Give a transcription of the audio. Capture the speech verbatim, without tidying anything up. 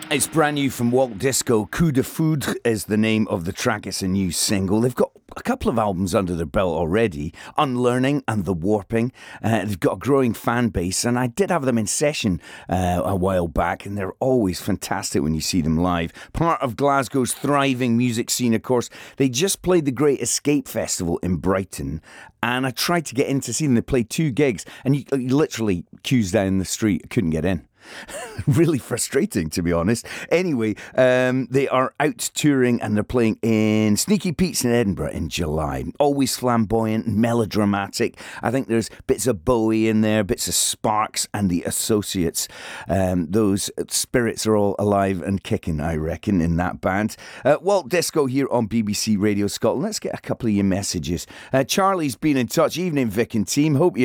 It's brand new from Walt Disco. Coup de Foudre is the name of the track. It's a new single. They've got a couple of albums under their belt already. Unlearning and The Warping. Uh, they've got a growing fan base, and I did have them in session uh, a while back, and they're always fantastic when you see them live. Part of Glasgow's thriving music scene, of course. They just played the Great Escape Festival in Brighton, and I tried to get in to see them. They played two gigs, and you, you literally queues down the street. I couldn't get in. Really frustrating, to be honest. Anyway, um, they are out touring and they're playing in Sneaky Pete's in Edinburgh in July. Always flamboyant, melodramatic. I think there's bits of Bowie in there, bits of Sparks and the Associates. Um, those spirits are all alive and kicking, I reckon, in that band. Uh, Walt Disco here on B B C Radio Scotland. Let's get a couple of your messages. Uh, Charlie's been in touch. Evening, Vic and team. Hope you